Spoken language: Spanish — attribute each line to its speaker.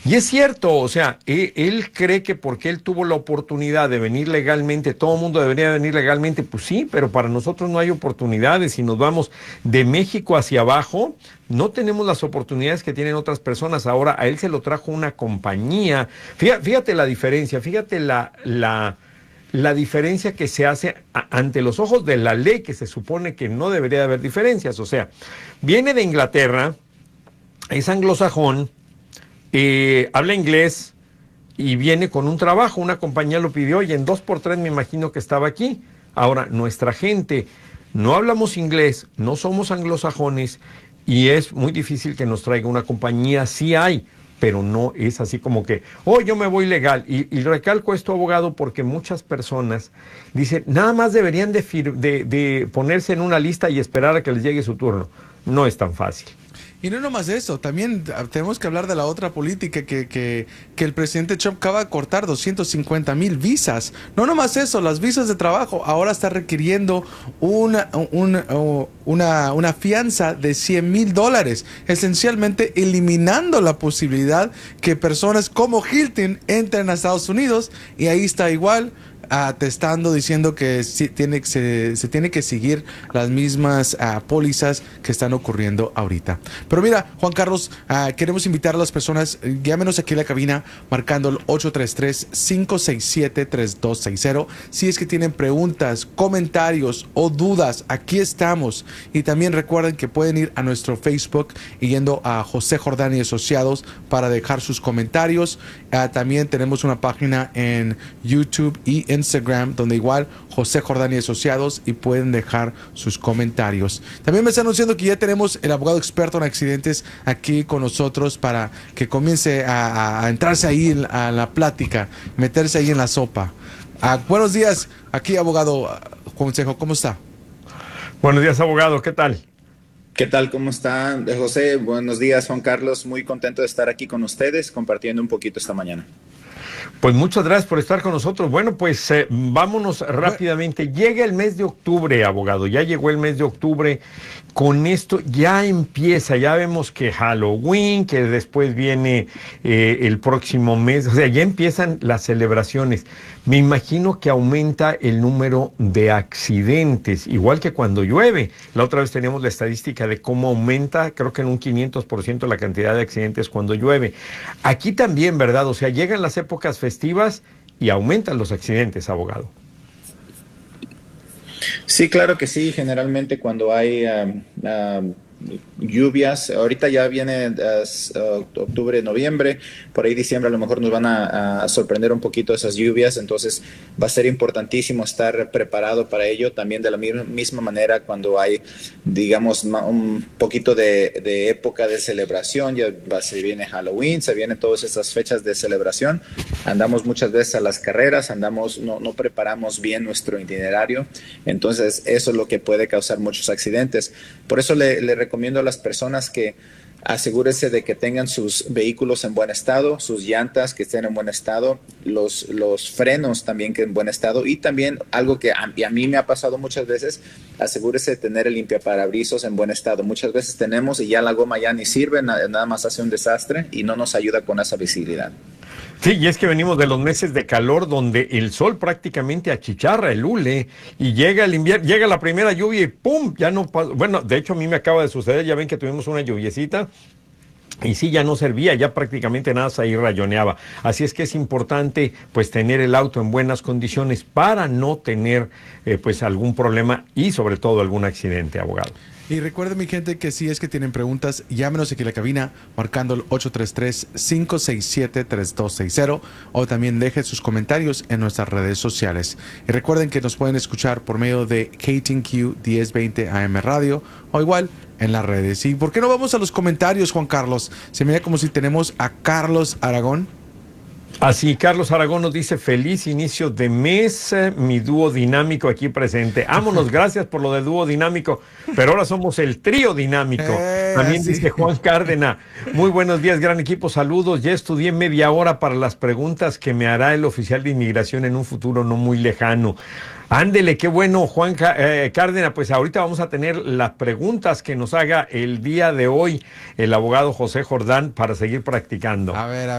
Speaker 1: Y es cierto, o sea, él cree que porque él tuvo la oportunidad de venir legalmente, todo el mundo debería venir legalmente. Pues sí, pero para nosotros no hay oportunidades. Si nos vamos de México hacia abajo, no tenemos las oportunidades que tienen otras personas. Ahora, a él se lo trajo una compañía. Fíjate la diferencia, fíjate la diferencia que se hace ante los ojos de la ley, que se supone que no debería haber diferencias. O sea, viene de Inglaterra, es anglosajón, habla inglés y viene con un trabajo. Una compañía lo pidió y en 2x3 me imagino que estaba aquí. Ahora, nuestra gente no hablamos inglés, no somos anglosajones y es muy difícil que nos traiga una compañía. Sí hay, pero no es así como que, oh, yo me voy legal. Y recalco esto, abogado, porque muchas personas dicen, nada más deberían de ponerse en una lista y esperar a que les llegue su turno. No es tan fácil.
Speaker 2: Y no nomás eso, también tenemos que hablar de la otra política que el presidente Trump acaba de cortar 250,000 visas. No nomás eso, las visas de trabajo ahora está requiriendo una fianza de $100,000, esencialmente eliminando la posibilidad que personas como Hilton entren a Estados Unidos y ahí está igual. Atestando, diciendo que se tiene que seguir las mismas pólizas que están ocurriendo ahorita. Pero mira, Juan Carlos, queremos invitar a las personas, llámenos aquí a la cabina marcando el 833-567-3260. Si es que tienen preguntas, comentarios o dudas, aquí estamos. Y también recuerden que pueden ir a nuestro Facebook y yendo a José Jordán y Asociados para dejar sus comentarios. También tenemos una página en YouTube y Instagram, donde igual José Jordán y Asociados, y pueden dejar sus comentarios. También me están anunciando que ya tenemos el abogado experto en accidentes aquí con nosotros para que comience a entrarse ahí a la plática, meterse ahí en la sopa. Buenos días, aquí abogado Consejo, ¿cómo está?
Speaker 1: Buenos días, abogado, ¿qué tal?
Speaker 3: ¿Qué tal? ¿Cómo está, José? Buenos días, Juan Carlos. Muy contento de estar aquí con ustedes, compartiendo un poquito esta mañana.
Speaker 1: Pues muchas gracias por estar con nosotros. Bueno, pues vámonos rápidamente. Llega el mes de octubre, abogado. Ya llegó el mes de octubre. Con esto ya empieza, ya vemos que Halloween, que después viene el próximo mes. O sea, ya empiezan las celebraciones. Me imagino que aumenta el número de accidentes, igual que cuando llueve. La otra vez teníamos la estadística de cómo aumenta, creo que en un 500% la cantidad de accidentes cuando llueve. Aquí también, ¿verdad? O sea, llegan las épocas festivas y aumentan los accidentes, abogado.
Speaker 3: Sí, claro que sí. Generalmente cuando hay lluvias, ahorita ya viene octubre, noviembre, por ahí diciembre a lo mejor nos van a sorprender un poquito esas lluvias, entonces va a ser importantísimo estar preparado para ello. También de la misma manera cuando hay, digamos, un poquito de época de celebración, se viene Halloween, se vienen todas esas fechas de celebración, andamos muchas veces a las carreras, no preparamos bien nuestro itinerario, entonces eso es lo que puede causar muchos accidentes. Por eso le recomiendo a las personas que asegúrese de que tengan sus vehículos en buen estado, sus llantas que estén en buen estado, los frenos también que en buen estado, y también algo que a mí me ha pasado muchas veces, asegúrese de tener el limpiaparabrisas en buen estado. Muchas veces tenemos y ya la goma ya ni sirve, nada más hace un desastre y no nos ayuda con esa visibilidad.
Speaker 1: Sí, y es que venimos de los meses de calor donde el sol prácticamente achicharra el hule y llega el invierno, llega la primera lluvia y ¡pum! Ya no pasa. Bueno, de hecho a mí me acaba de suceder, ya ven que tuvimos una lluviecita y sí, ya no servía, ya prácticamente nada ahí rayoneaba. Así es que es importante pues tener el auto en buenas condiciones para no tener pues algún problema y sobre todo algún accidente, abogado.
Speaker 2: Y recuerden, mi gente, que si es que tienen preguntas, llámenos aquí a la cabina marcando el 833-567-3260 o también dejen sus comentarios en nuestras redes sociales. Y recuerden que nos pueden escuchar por medio de KTNQ 1020 AM Radio o igual en las redes. ¿Y por qué no vamos a los comentarios, Juan Carlos? Se mira como si tenemos a Carlos Aragón.
Speaker 1: Así, Carlos Aragón nos dice, feliz inicio de mes, mi dúo dinámico aquí presente. Vámonos, gracias por lo de dúo dinámico, pero ahora somos el trío dinámico. También
Speaker 2: sí.
Speaker 1: dice Juan Cárdena, muy buenos días, gran equipo, saludos. Ya estudié media hora para las preguntas que me hará el oficial de inmigración en un futuro no muy lejano. Ándele, qué bueno, Juan Cárdena, pues ahorita vamos a tener las preguntas que nos haga el día de hoy el abogado José Jordán para seguir practicando.
Speaker 2: A ver.